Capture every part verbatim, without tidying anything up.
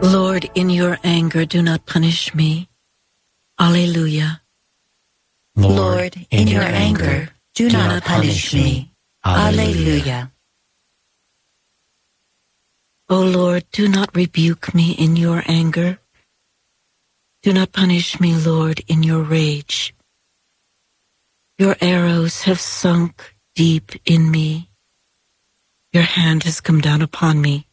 Lord, in your anger, do not punish me. Alleluia. Lord, in your anger, do not punish me. Alleluia. O Lord, do not rebuke me in your anger. Do not punish me, Lord, in your rage. Your arrows have sunk deep in me. Your hand has come down upon me.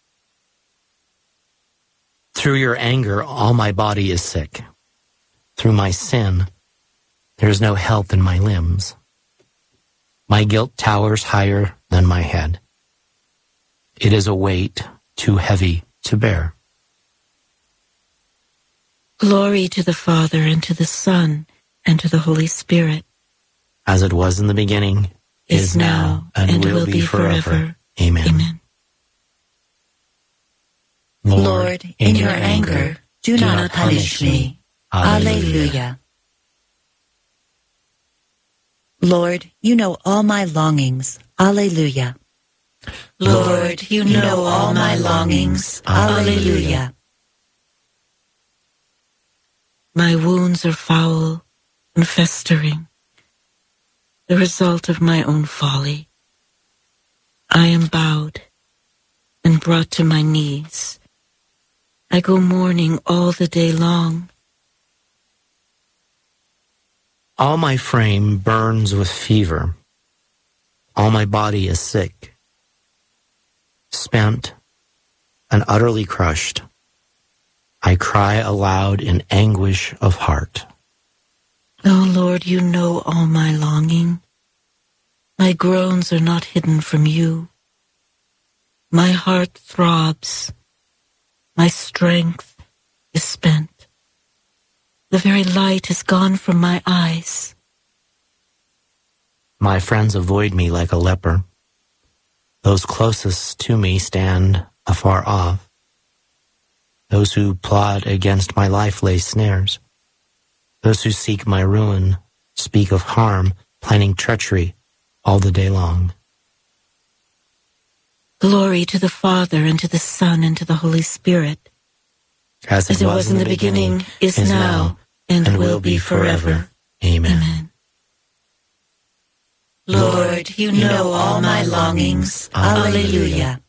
Through your anger, all my body is sick. Through my sin, there is no health in my limbs. My guilt towers higher than my head. It is a weight too heavy to bear. Glory to the Father, and to the Son, and to the Holy Spirit. As it was in the beginning, Is is now, and, and will, will be, be forever. forever. Amen. Amen. Lord, in your anger, do not punish me. Alleluia. Lord, you know all my longings. Alleluia. Lord, you know all my longings. Alleluia. My wounds are foul and festering, the result of my own folly. I am bowed and brought to my knees. I go mourning all the day long. All my frame burns with fever. All my body is sick. Spent and utterly crushed, I cry aloud in anguish of heart. O Lord, you know all my longing. My groans are not hidden from you. My heart throbs. My strength is spent. The very light is gone from my eyes. My friends avoid me like a leper. Those closest to me stand afar off. Those who plot against my life lay snares. Those who seek my ruin speak of harm, planning treachery all the day long. Glory to the Father, and to the Son, and to the Holy Spirit. As it, As it was, was in the beginning, beginning is, is now, and, and will be forever. Amen. Amen. Lord, you know all my longings. Alleluia.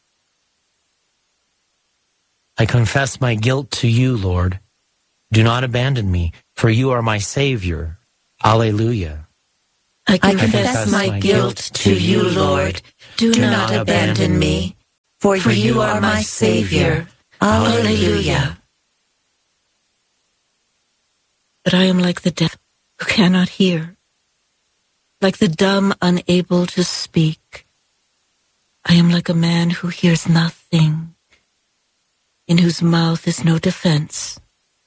I confess my guilt to you, Lord. Do not abandon me, for you are my Savior. Alleluia. I confess, I confess my, my guilt to you, Lord. Do, Do not abandon me, for, for you are my Savior. Alleluia. But I am like the deaf who cannot hear, like the dumb unable to speak. I am like a man who hears nothing, in whose mouth is no defense.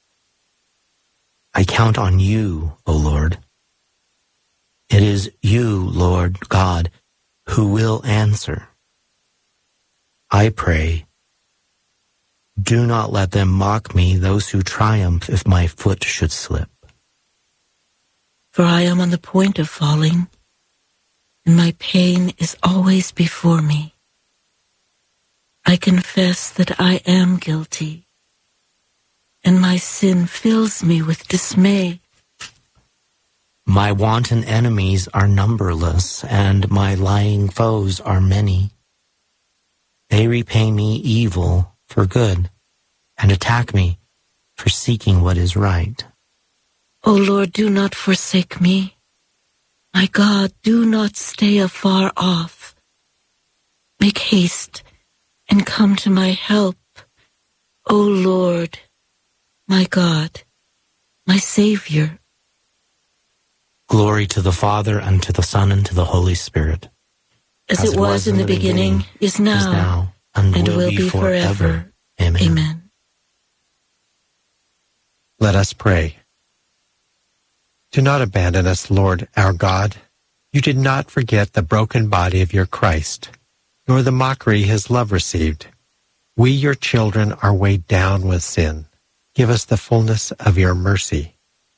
I count on you, O Lord. It is you, Lord God, who will answer. I pray, do not let them mock me, those who triumph if my foot should slip. For I am on the point of falling, and my pain is always before me. I confess that I am guilty, and my sin fills me with dismay. My wanton enemies are numberless, and my lying foes are many. They repay me evil for good, and attack me for seeking what is right. O Lord, do not forsake me. My God, do not stay afar off. Make haste and come to my help. O Lord, my God, my Savior. Glory to the Father, and to the Son, and to the Holy Spirit. As, As it was, was in the beginning, beginning is, now, is now, and, and will, will be, be forever. forever. Amen. Amen. Let us pray. Do not abandon us, Lord our God. You did not forget the broken body of your Christ, nor the mockery his love received. We, your children, are weighed down with sin. Give us the fullness of your mercy.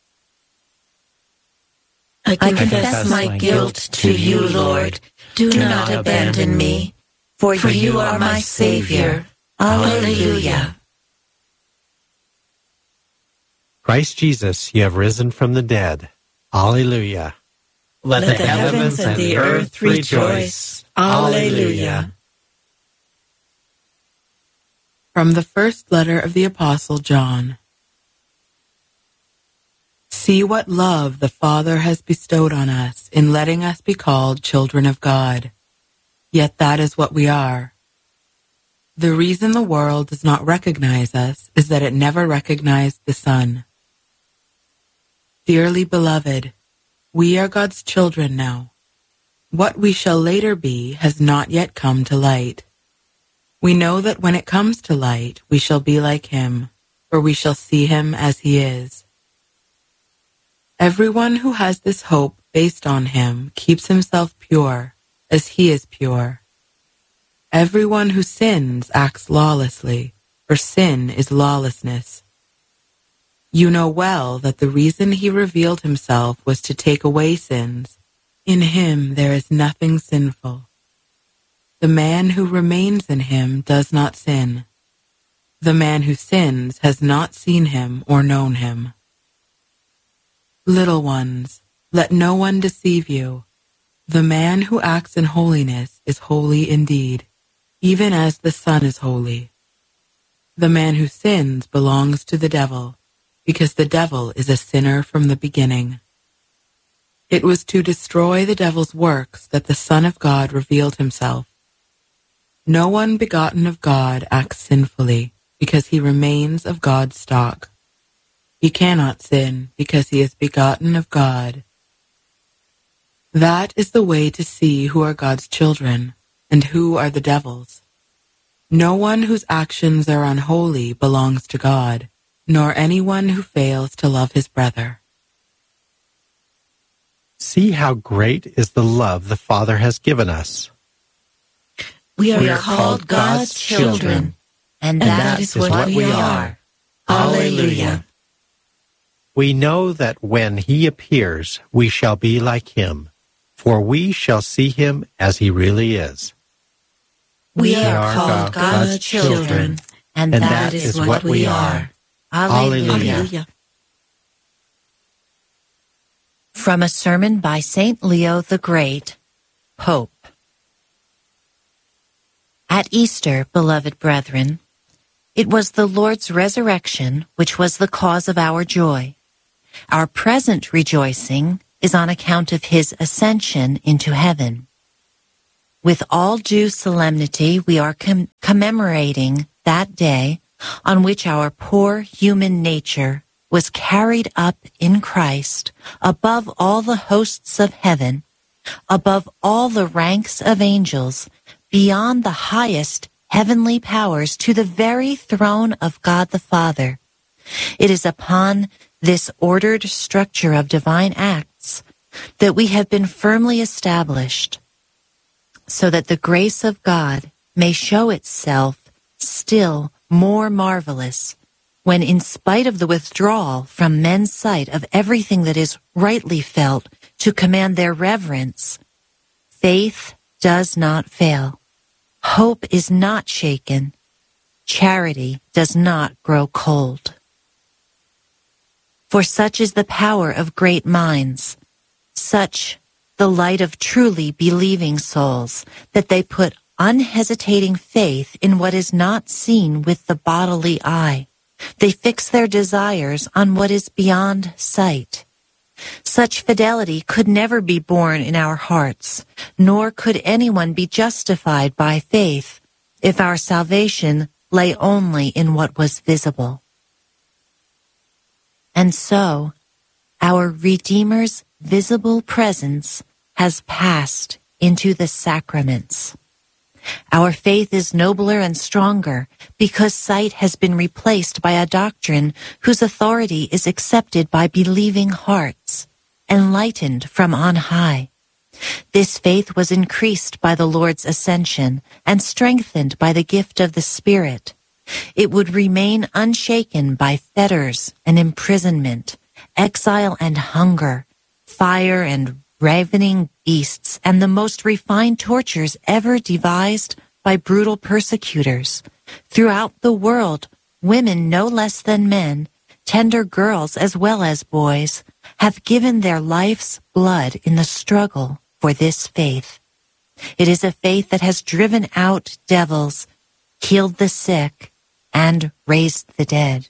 I confess, I confess my guilt to you, Lord. Do, Do not abandon me, for, for you are my Savior. Alleluia. Christ Jesus, you have risen from the dead. Alleluia. Let, Let the heavens and the earth rejoice. Alleluia. From the first letter of the Apostle John. See what love the Father has bestowed on us in letting us be called children of God. Yet that is what we are. The reason the world does not recognize us is that it never recognized the Son. Dearly beloved, we are God's children now. What we shall later be has not yet come to light. We know that when it comes to light, we shall be like him, for we shall see him as he is. Everyone who has this hope based on him keeps himself pure, as he is pure. Everyone who sins acts lawlessly, for sin is lawlessness. You know well that the reason he revealed himself was to take away sins. In him there is nothing sinful. The man who remains in him does not sin. The man who sins has not seen him or known him. Little ones, let no one deceive you. The man who acts in holiness is holy indeed, even as the Son is holy. The man who sins belongs to the devil, because the devil is a sinner from the beginning. It was to destroy the devil's works that the Son of God revealed himself. No one begotten of God acts sinfully, because he remains of God's stock. He cannot sin, because he is begotten of God. That is the way to see who are God's children, and who are the devil's. No one whose actions are unholy belongs to God, nor anyone who fails to love his brother. See how great is the love the Father has given us. We are, We are called God's children, and and that is what we are. Alleluia. We know that when he appears, we shall be like him, for we shall see him as he really is. We We are are called God's God's children, and, and that is what we are. Alleluia. Alleluia. From a sermon by Saint Leo the Great, Pope. At Easter, beloved brethren, it was the Lord's resurrection which was the cause of our joy. Our present rejoicing is on account of his ascension into heaven. With all due solemnity, we are com- commemorating that day on which our poor human nature was carried up in Christ above all the hosts of heaven, above all the ranks of angels, beyond the highest heavenly powers to the very throne of God the Father. It is upon this ordered structure of divine acts that we have been firmly established, so that the grace of God may show itself still more marvelous, when in spite of the withdrawal from men's sight of everything that is rightly felt to command their reverence, faith does not fail, hope is not shaken, charity does not grow cold. For such is the power of great minds, such the light of truly believing souls, that they put unhesitating faith in what is not seen with the bodily eye. They fix their desires on what is beyond sight. Such fidelity could never be born in our hearts, nor could anyone be justified by faith if our salvation lay only in what was visible. And so, our Redeemer's visible presence has passed into the sacraments. Our faith is nobler and stronger because sight has been replaced by a doctrine whose authority is accepted by believing hearts, enlightened from on high. This faith was increased by the Lord's ascension and strengthened by the gift of the Spirit. It would remain unshaken by fetters and imprisonment, exile and hunger, fire and ravening beasts, and the most refined tortures ever devised by brutal persecutors. Throughout the world, women no less than men tender girls as well as boys, have given their life's blood in the struggle for this faith. It is a faith that has driven out devils, healed the sick, and raised the dead.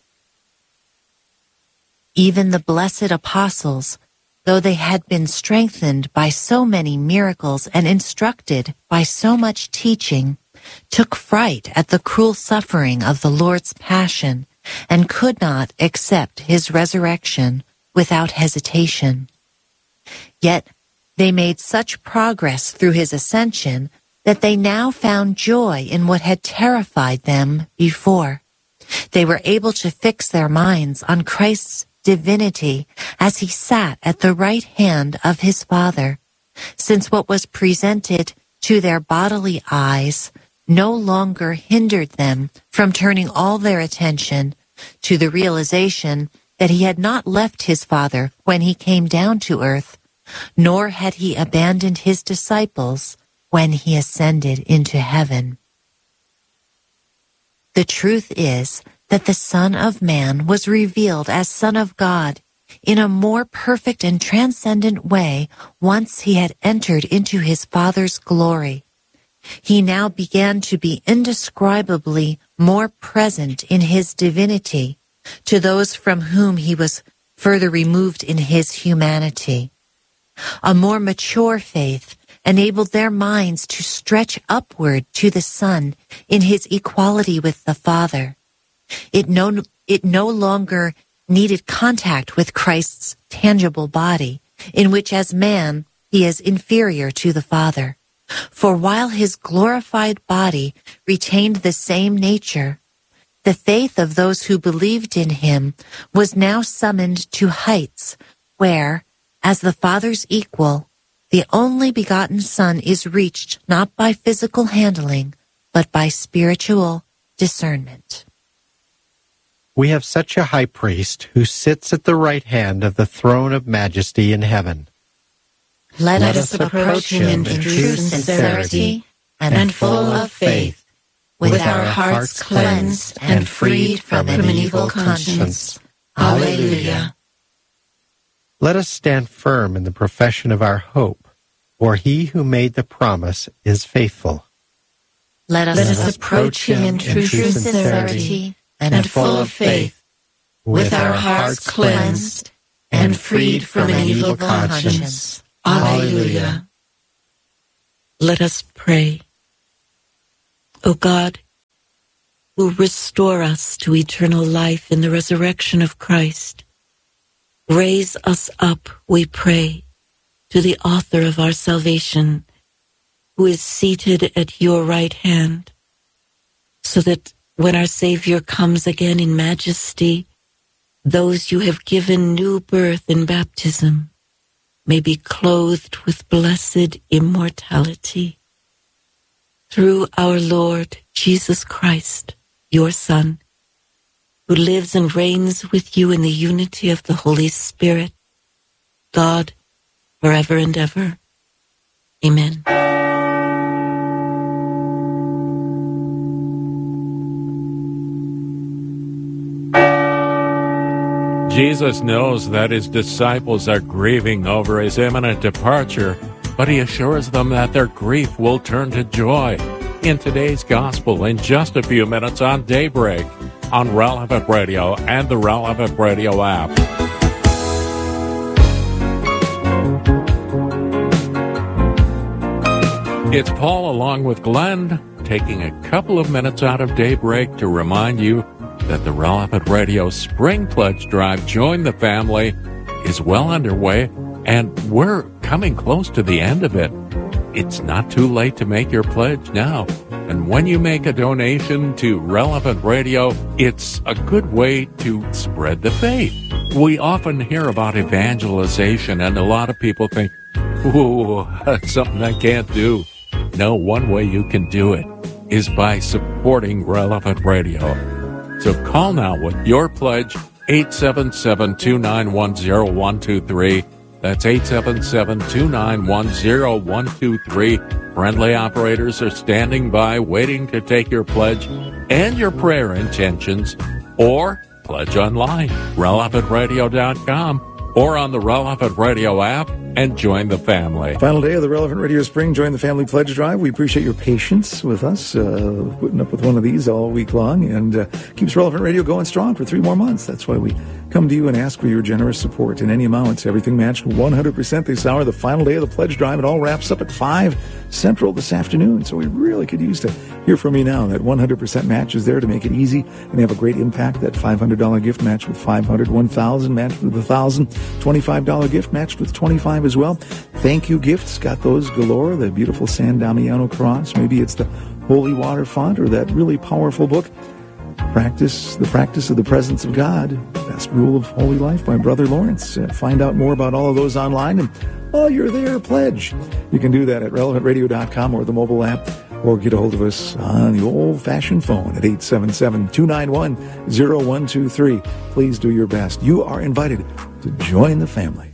Even the blessed apostles, though they had been strengthened by so many miracles and instructed by so much teaching, took fright at the cruel suffering of the Lord's passion and could not accept his resurrection without hesitation. Yet they made such progress through his ascension that they now found joy in what had terrified them before. They were able to fix their minds on Christ's divinity as he sat at the right hand of his Father, since what was presented to their bodily eyes no longer hindered them from turning all their attention to the realization that he had not left his Father when he came down to earth, nor had he abandoned his disciples when he ascended into heaven. The truth is that the Son of Man was revealed as Son of God in a more perfect and transcendent way once he had entered into his Father's glory. He now began to be indescribably more present in his divinity to those from whom he was further removed in his humanity. A more mature faith enabled their minds to stretch upward to the Son in his equality with the Father. It no, it no longer needed contact with Christ's tangible body, in which as man he is inferior to the Father. For while his glorified body retained the same nature, the faith of those who believed in him was now summoned to heights where, as the Father's equal, the only begotten Son is reached not by physical handling, but by spiritual discernment. We have such a high priest who sits at the right hand of the throne of majesty in heaven. Let, Let us us approach him in true sincerity and, and full of faith, with our hearts cleansed and freed from an evil conscience. Alleluia. Let us stand firm in the profession of our hope, for he who made the promise is faithful. Let us, Let us approach him in true sincerity and full of faith, with our hearts cleansed and freed from an evil conscience. Alleluia. Let us pray. O God, who restore us to eternal life in the resurrection of Christ, raise us up, we pray, to the author of our salvation, who is seated at your right hand, so that when our Savior comes again in majesty, those you have given new birth in baptism may be clothed with blessed immortality. Through our Lord Jesus Christ, your Son, who lives and reigns with you in the unity of the Holy Spirit, God, forever and ever. Amen. Jesus knows that his disciples are grieving over his imminent departure, but he assures them that their grief will turn to joy in today's gospel in just a few minutes on Daybreak on Relevant Radio and the Relevant Radio app. It's Paul along with Glenn taking a couple of minutes out of Daybreak to remind you that the Relevant Radio Spring Pledge Drive, Join the Family, is well underway, and we're coming close to the end of it. It's not too late to make your pledge now. And when you make a donation to Relevant Radio, it's a good way to spread the faith. We often hear about evangelization, and a lot of people think, ooh, that's something I can't do. No, one way you can do it is by supporting Relevant Radio. So call now with your pledge, eight seven seven, two nine one, zero one two three. That's eight seven seven, two nine one, zero one two three. Friendly operators are standing by waiting to take your pledge and your prayer intentions. Or pledge online, relevant radio dot com, or on the Relevant Radio app, and join the family. Final day of the Relevant Radio Spring Join the Family Pledge Drive. We appreciate your patience with us, uh, putting up with one of these all week long, and uh, keeps Relevant Radio going strong for three more months. That's why we come to you and ask for your generous support in any amount. Everything matched one hundred percent this hour, the final day of the pledge drive. It all wraps up at five Central this afternoon, so we really could use to hear from you now. That one hundred percent match is there to make it easy and have a great impact. That five hundred dollars gift match with five hundred dollars, one thousand dollars matched with one thousand dollars, twenty-five dollars gift matched with twenty-five dollars as well. Thank you gifts, got those galore. The beautiful San Damiano cross. Maybe it's the holy water font or that really powerful book, Practice, The Practice of the Presence of God, Best Rule of Holy Life by Brother Lawrence. Uh, find out more about all of those online, and while you're there, pledge. You can do that at relevant radio dot com or the mobile app, or get a hold of us on the old-fashioned phone at eight seven seven, two nine one, zero one two three. Please do your best. You are invited to join the family.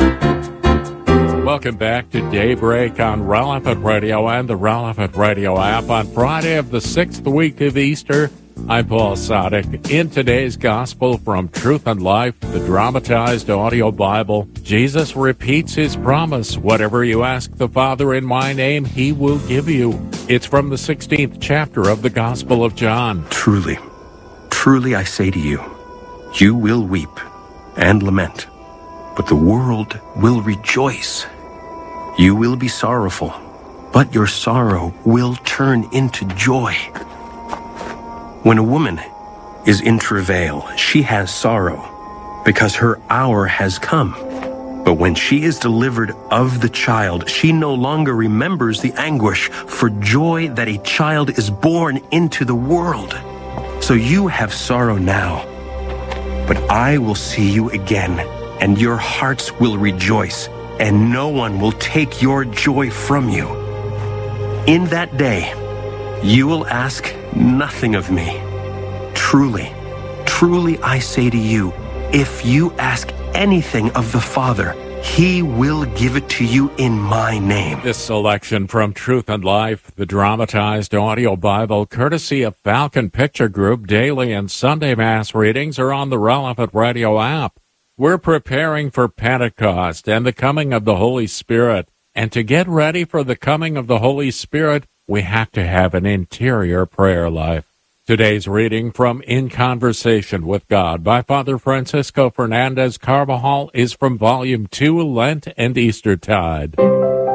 Welcome back to Daybreak on Relevant Radio and the Relevant Radio app on Friday of the sixth week of Easter. I'm Paul Sadek. In today's Gospel from Truth and Life, the dramatized audio Bible, Jesus repeats his promise, whatever you ask the Father in my name, he will give you. It's from the sixteenth chapter of the Gospel of John. Truly, truly I say to you, you will weep and lament, but the world will rejoice. You will be sorrowful, but your sorrow will turn into joy. When a woman is in travail, she has sorrow, because her hour has come. But when she is delivered of the child, she no longer remembers the anguish for joy that a child is born into the world. So you have sorrow now, but I will see you again, and your hearts will rejoice, and no one will take your joy from you. In that day, you will ask nothing of me. Truly, truly I say to you, if you ask anything of the Father, he will give it to you in my name. This selection from Truth and Life, the dramatized audio Bible, courtesy of Falcon Picture Group, daily and Sunday Mass readings are on the Relevant Radio app. We're preparing for Pentecost and the coming of the Holy Spirit. And to get ready for the coming of the Holy Spirit, we have to have an interior prayer life. Today's reading from In Conversation with God by Father Francisco Fernandez Carvajal is from Volume two, Lent and Eastertide.